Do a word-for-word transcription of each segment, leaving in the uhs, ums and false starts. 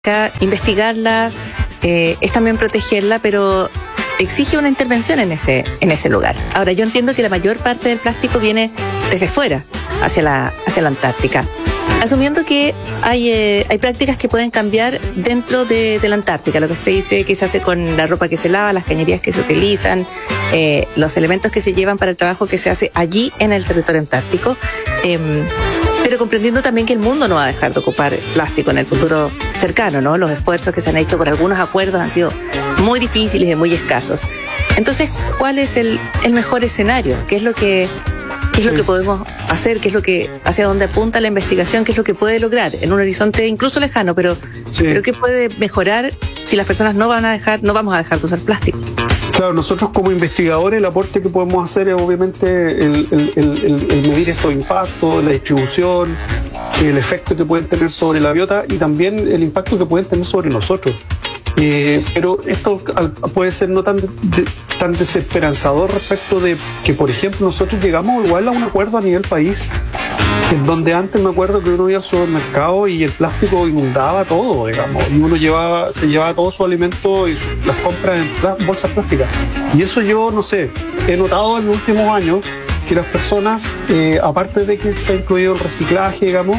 investigarla, eh, es también protegerla, pero exige una intervención en ese, en ese lugar. Ahora, yo entiendo que la mayor parte del plástico viene desde fuera, hacia la, hacia la Antártica. Asumiendo que hay, eh, hay prácticas que pueden cambiar dentro de, de la Antártica, lo que usted dice que se hace con la ropa que se lava, las cañerías que se utilizan, eh, los elementos que se llevan para el trabajo que se hace allí en el territorio antártico, eh, pero comprendiendo también que el mundo no va a dejar de ocupar plástico en el futuro cercano, ¿no? Los esfuerzos que se han hecho por algunos acuerdos han sido muy difíciles y muy escasos. Entonces, ¿cuál es el, el mejor escenario? ¿Qué es lo que ¿Qué es sí. lo que podemos hacer? ¿Qué es lo que, hacia dónde apunta la investigación? ¿Qué es lo que puede lograr en un horizonte incluso lejano? Pero, sí. pero ¿qué puede mejorar si las personas no van a dejar, no vamos a dejar de usar plástico? Claro, nosotros como investigadores el aporte que podemos hacer es obviamente el, el, el, el, el medir estos impactos, la distribución, el efecto que pueden tener sobre la biota y también el impacto que pueden tener sobre nosotros. Eh, pero esto puede ser no tan, de, tan desesperanzador respecto de que, por ejemplo, nosotros llegamos igual a un acuerdo a nivel país, en donde antes me acuerdo que uno iba al supermercado y el plástico inundaba todo, digamos, y uno llevaba, se llevaba todo su alimento y su, las compras en pl- bolsas plásticas. Y eso yo, no sé, he notado en los últimos años que las personas, eh, aparte de que se ha incluido el reciclaje, digamos,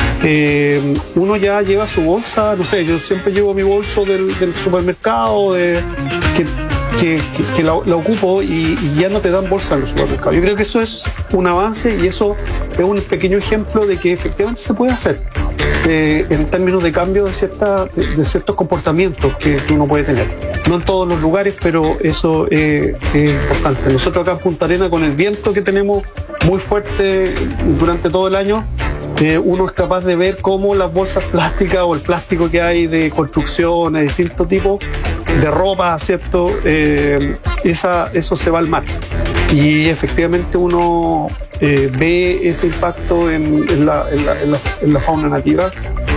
Eh, uno ya lleva su bolsa, no sé, yo siempre llevo mi bolso del, del supermercado de, que, que, que, que la, la ocupo y, y ya no te dan bolsa en los supermercados. Yo creo que eso es un avance y eso es un pequeño ejemplo de que efectivamente se puede hacer eh, en términos de cambio de, cierta, de, de ciertos comportamientos que, que uno puede tener. No en todos los lugares, pero eso eh, es importante. Nosotros acá en Punta Arenas, con el viento que tenemos muy fuerte durante todo el año, Eh, uno es capaz de ver cómo las bolsas plásticas o el plástico que hay de construcción, de distintos tipos, de ropa, ¿cierto? Eh, esa, eso se va al mar. Y efectivamente uno eh, ve ese impacto en, en, la, en, la, en, la, en la fauna nativa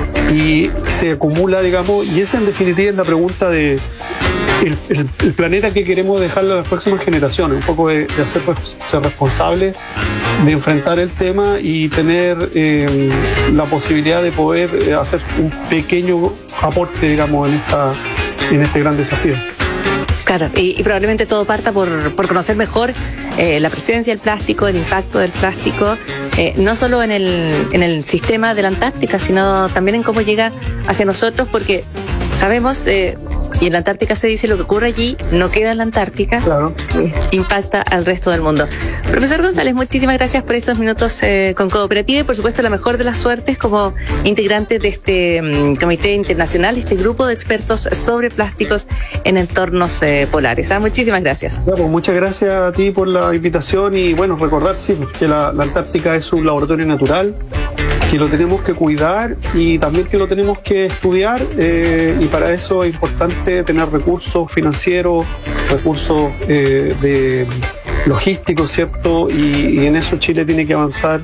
y se acumula, digamos, y esa en definitiva es la pregunta de el, el, el planeta que queremos dejarle a las próximas generaciones, un poco de, de hacer, ser responsable, de enfrentar el tema y tener eh, la posibilidad de poder eh, hacer un pequeño aporte, digamos, en, esta, en este gran desafío. Claro, y, y probablemente todo parta por, por conocer mejor eh, la presencia del plástico, el impacto del plástico, eh, no solo en el, en el sistema de la Antártica, sino también en cómo llega hacia nosotros, porque sabemos... Eh, y en la Antártica se dice lo que ocurre allí no queda en la Antártica, claro. Impacta al resto del mundo. Profesor González, muchísimas gracias por estos minutos eh, con Cooperativa y por supuesto la mejor de las suertes como integrante de este um, comité internacional, este grupo de expertos sobre plásticos en entornos eh, polares. ¿Ah? Muchísimas gracias. Ya, pues, muchas gracias a ti por la invitación y bueno, recordar sí, que la, la Antártica es un laboratorio natural, que lo tenemos que cuidar y también que lo tenemos que estudiar eh, y para eso es importante tener recursos financieros, recursos eh, de logísticos, ¿cierto? Y, y en eso Chile tiene que avanzar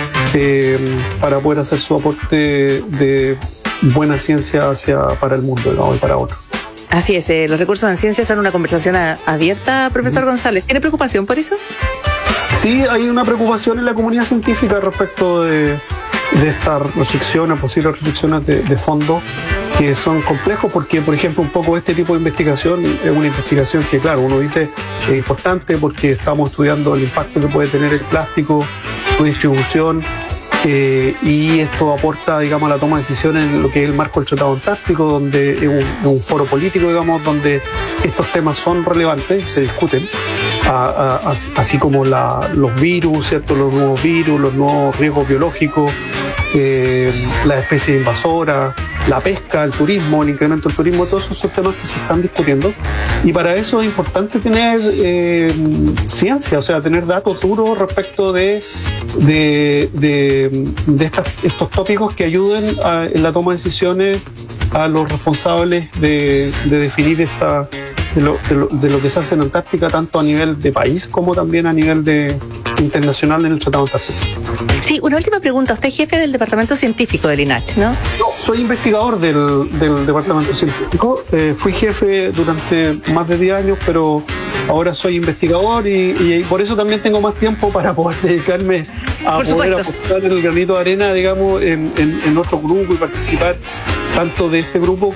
eh, para poder hacer su aporte de buena ciencia hacia, para el mundo, ¿no? Y para otros. Así es, eh, los recursos en ciencia son una conversación a, abierta, profesor mm. González. ¿Tiene preocupación por eso? Sí, hay una preocupación en la comunidad científica respecto de de estas restricciones, posibles restricciones de, de fondo que son complejos porque, por ejemplo, un poco este tipo de investigación es una investigación que, claro, uno dice es importante porque estamos estudiando el impacto que puede tener el plástico, su distribución eh, y esto aporta, digamos, a la toma de decisiones en lo que es el marco del Tratado Antártico, donde es un, es un foro político, digamos, donde estos temas son relevantes y se discuten. A, a, así como la, los virus, ¿cierto? Los nuevos virus, los nuevos riesgos biológicos, eh, las especies invasoras, la pesca, el turismo, el incremento del turismo, todos esos son temas que se están discutiendo. Y para eso es importante tener eh, ciencia, o sea, tener datos duros respecto de, de, de, de estas, estos tópicos que ayuden a, en la toma de decisiones a los responsables de, de definir esta... De lo, de, lo, de lo que se hace en Antártica, tanto a nivel de país como también a nivel de, internacional en el Tratado Antártico. Sí, una última pregunta. Usted es jefe del Departamento Científico del I N A C H, ¿no? No, soy investigador del, del Departamento Científico. Eh, fui jefe durante más de diez años, pero ahora soy investigador y, y por eso también tengo más tiempo para poder dedicarme a por poder supuesto. apostar el granito de arena, digamos, en, en, en otro grupo y participar tanto de este grupo